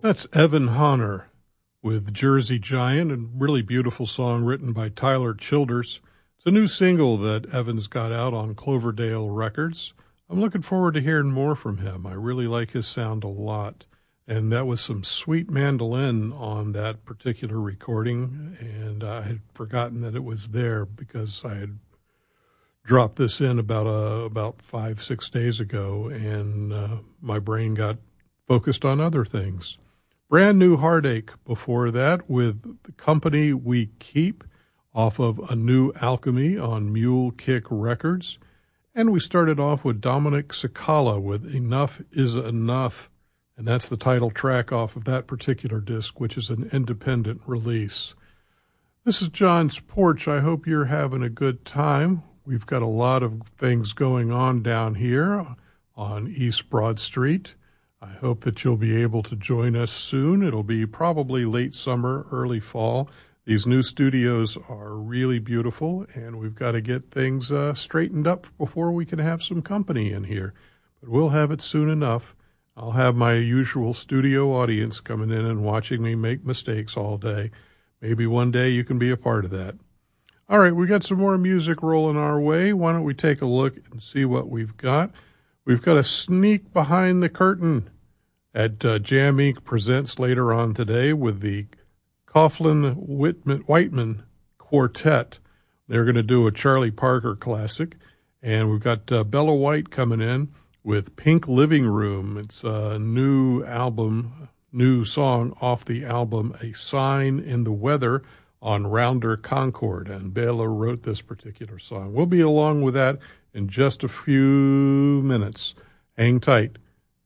That's Evan Honor with Jersey Giant, a really beautiful song written by Tyler Childers. It's a new single that Evan's got out on Cloverdale Records. I'm looking forward to hearing more from him. I really like his sound a lot. And that was some sweet mandolin on that particular recording, and I had forgotten that it was there because I had dropped this in about 5-6 days ago, and my brain got focused on other things. Brand new Heartache before that with The Company We Keep off of A New Alchemy on Mule Kick Records. And we started off with Dominic Sakala with Enough Is Enough, and that's the title track off of that particular disc, which is an independent release. This is John's Porch. I hope you're having a good time. We've got a lot of things going on down here on East Broad Street. I hope that you'll be able to join us soon. It'll be probably late summer, early fall. These new studios are really beautiful, and we've got to get things straightened up before we can have some company in here. But we'll have it soon enough. I'll have my usual studio audience coming in and watching me make mistakes all day. Maybe one day you can be a part of that. All right, we got some more music rolling our way. Why don't we take a look and see what we've got? We've got a sneak behind the curtain at Jam Inc. Presents later on today with the Coughlin Whiteman Quartet. They're going to do a Charlie Parker classic. And we've got Bella White coming in with Pink Living Room. It's a new song off the album A Sign in the Weather on Rounder Concord. And Bella wrote this particular song. We'll be along with that in just a few minutes. Hang tight.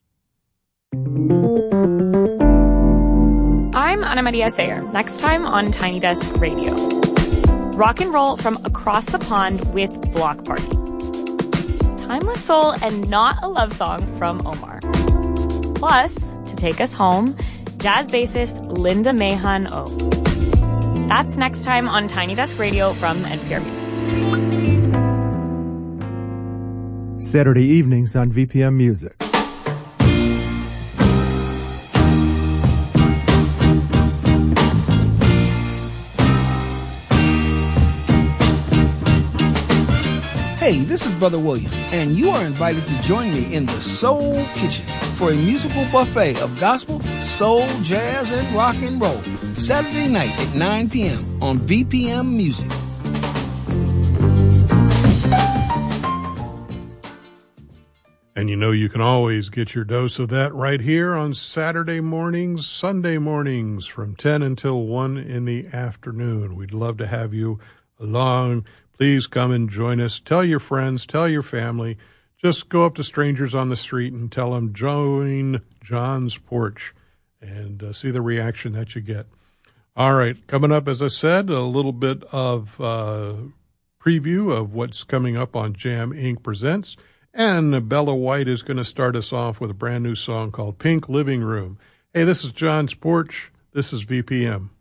I'm Ana Maria Sayer. Next time on Tiny Desk Radio. Rock and roll from across the pond with Block Party. Timeless soul and not a love song from Omar. Plus, to take us home, jazz bassist Linda Mahan O. That's next time on Tiny Desk Radio from NPR Music. Saturday evenings on VPM Music. Hey, this is Brother William, and you are invited to join me in the Soul Kitchen for a musical buffet of gospel, soul, jazz, and rock and roll. Saturday night at 9 p.m. on VPM Music. And you know you can always get your dose of that right here on Saturday mornings, Sunday mornings from 10 until 1 in the afternoon. We'd love to have you along. Please come and join us. Tell your friends, tell your family. Just go up to strangers on the street and tell them, join John's Porch, and see the reaction that you get. All right, coming up, as I said, a little bit of preview of what's coming up on Jam Inc. Presents. And Bella White is going to start us off with a brand new song called Pink Living Room. Hey, this is John's Porch. This is VPM.